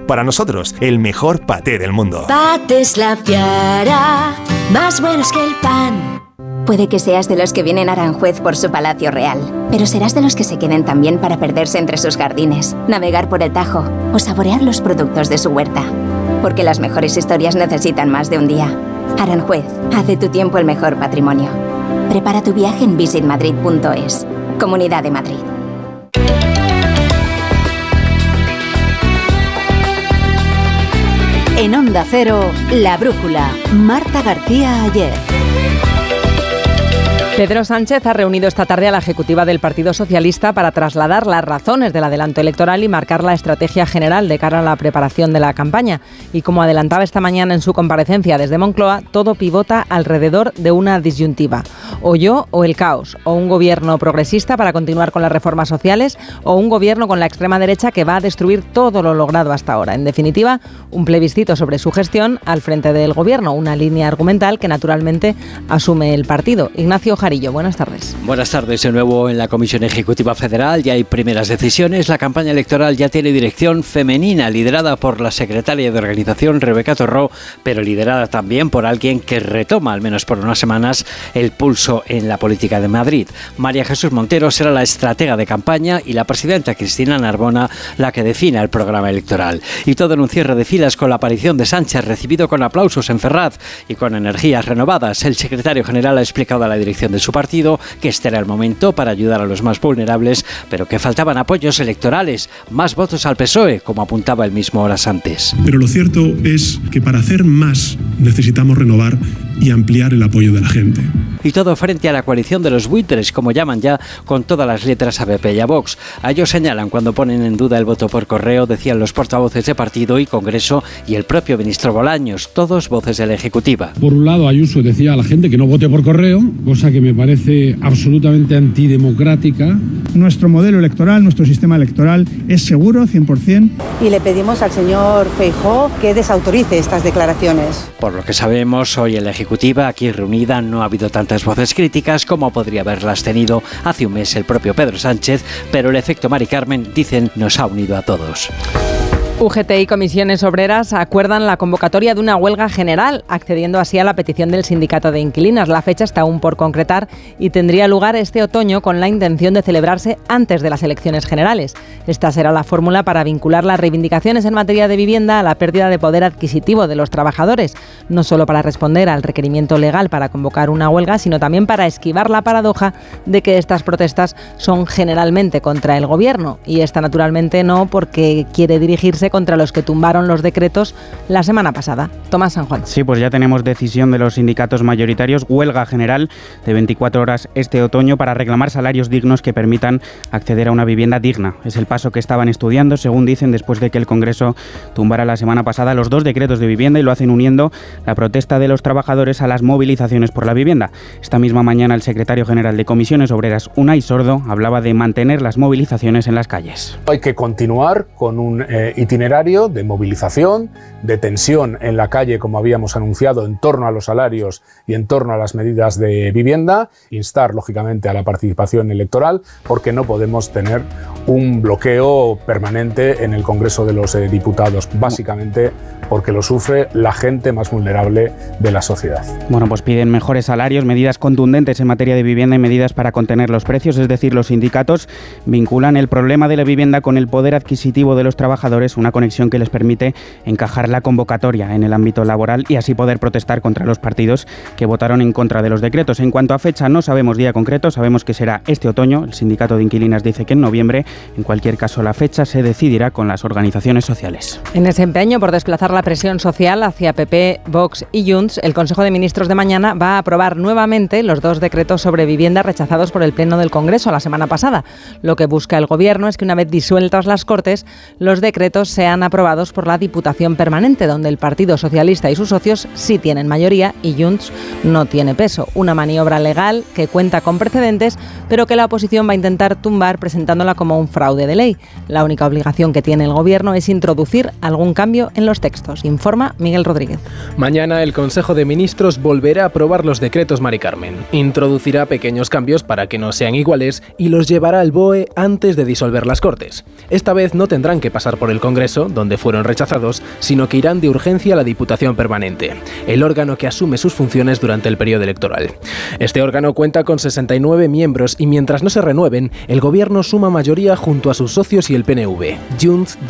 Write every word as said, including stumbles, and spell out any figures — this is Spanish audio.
Para nosotros, el mejor paté del mundo. Patés La Piara, más buenos que el pan. Puede que seas de los que vienen a Aranjuez por su palacio real, pero serás de los que se queden también para perderse entre sus jardines, navegar por el Tajo o saborear los productos de su huerta. Porque las mejores historias necesitan más de un día. Aranjuez, haz de tu tiempo el mejor patrimonio. Prepara tu viaje en visit madrid punto es. Comunidad de Madrid. En Onda Cero, La Brújula, Marta García Ayer. Pedro Sánchez ha reunido esta tarde a la ejecutiva del Partido Socialista para trasladar las razones del adelanto electoral y marcar la estrategia general de cara a la preparación de la campaña. Y como adelantaba esta mañana en su comparecencia desde Moncloa, todo pivota alrededor de una disyuntiva. O yo o el caos, o un gobierno progresista para continuar con las reformas sociales, o un gobierno con la extrema derecha que va a destruir todo lo logrado hasta ahora. En definitiva, un plebiscito sobre su gestión al frente del gobierno, una línea argumental que naturalmente asume el partido. Ignacio Jarillo, buenas tardes. Buenas tardes. De nuevo en la Comisión Ejecutiva Federal ya hay primeras decisiones. La campaña electoral ya tiene dirección femenina, liderada por la secretaria de organización Rebeca Torró, pero liderada también por alguien que retoma, al menos por unas semanas, el pulso en la política de Madrid. María Jesús Montero será la estratega de campaña y la presidenta Cristina Narbona la que defina el programa electoral. Y todo en un cierre de filas con la aparición de Sánchez, recibido con aplausos en Ferraz y con energías renovadas. El secretario general ha explicado a la dirección de su partido que este era el momento para ayudar a los más vulnerables, pero que faltaban apoyos electorales, más votos al P S O E, como apuntaba él mismo horas antes. Pero lo cierto es que para hacer más necesitamos renovar y ampliar el apoyo de la gente. Y todo frente a la coalición de los buitres, como llaman ya, con todas las letras a P P y a Vox. A ellos señalan cuando ponen en duda el voto por correo, decían los portavoces de partido y Congreso y el propio ministro Bolaños, todos voces de la Ejecutiva. Por un lado, Ayuso decía a la gente que no vote por correo, cosa que me parece absolutamente antidemocrática. Nuestro modelo electoral, nuestro sistema electoral es seguro, cien por ciento. Y le pedimos al señor Feijóo que desautorice estas declaraciones. Por lo que sabemos, hoy en la Ejecutiva, aquí reunida, no ha habido tantas voces críticas como podría haberlas tenido hace un mes el propio Pedro Sánchez, pero el efecto Mari Carmen, dicen, nos ha unido a todos. U G T y comisiones obreras acuerdan la convocatoria de una huelga general, accediendo así a la petición del sindicato de inquilinas. La fecha está aún por concretar y tendría lugar este otoño con la intención de celebrarse antes de las elecciones generales. Esta será la fórmula para vincular las reivindicaciones en materia de vivienda a la pérdida de poder adquisitivo de los trabajadores, no solo para responder al requerimiento legal para convocar una huelga, sino también para esquivar la paradoja de que estas protestas son generalmente contra el gobierno. Y esta naturalmente no, porque quiere dirigirse contra los que tumbaron los decretos la semana pasada. Tomás San Juan. Sí, pues ya tenemos decisión de los sindicatos mayoritarios, huelga general de veinticuatro horas este otoño para reclamar salarios dignos que permitan acceder a una vivienda digna. Es el paso que estaban estudiando, según dicen, después de que el Congreso tumbara la semana pasada los dos decretos de vivienda, y lo hacen uniendo la protesta de los trabajadores a las movilizaciones por la vivienda. Esta misma mañana el secretario general de Comisiones Obreras, Unai Sordo, hablaba de mantener las movilizaciones en las calles. Hay que continuar con un eh, itinerario de movilización, de tensión en la calle, como habíamos anunciado, en torno a los salarios y en torno a las medidas de vivienda, instar lógicamente a la participación electoral, porque no podemos tener un bloqueo permanente en el Congreso de los eh, Diputados, básicamente porque lo sufre la gente más vulnerable de la sociedad. Bueno, pues piden mejores salarios, medidas contundentes en materia de vivienda y medidas para contener los precios, es decir, los sindicatos vinculan el problema de la vivienda con el poder adquisitivo de los trabajadores, una conexión que les permite encajar la convocatoria en el ámbito laboral y así poder protestar contra los partidos que votaron en contra de los decretos. En cuanto a fecha, no sabemos día concreto, sabemos que será este otoño. El sindicato de inquilinas dice que en noviembre. En cualquier caso, la fecha se decidirá con las organizaciones sociales. En ese empeño por desplazar la presión social hacia P P, Vox y Junts, el Consejo de Ministros de mañana va a aprobar nuevamente los dos decretos sobre vivienda rechazados por el Pleno del Congreso la semana pasada. Lo que busca el Gobierno es que una vez disueltas las Cortes, los decretos sean aprobados por la Diputación Permanente, donde el Partido Socialista y sus socios sí tienen mayoría y Junts no tiene peso. Una maniobra legal que cuenta con precedentes, pero que la oposición va a intentar tumbar presentándola como un fraude de ley. La única obligación que tiene el Gobierno es introducir algún cambio en los textos, informa Miguel Rodríguez. Mañana el Consejo de Ministros volverá a aprobar los decretos Mari Carmen. Introducirá pequeños cambios para que no sean iguales y los llevará al B O E antes de disolver las Cortes. Esta vez no tendrán que pasar por el Congreso Congreso, donde fueron rechazados, sino que irán de urgencia a la Diputación Permanente, el órgano que asume sus funciones durante el periodo electoral. Este órgano cuenta con sesenta y nueve miembros y mientras no se renueven, el gobierno suma mayoría junto a sus socios y el P N V. Junts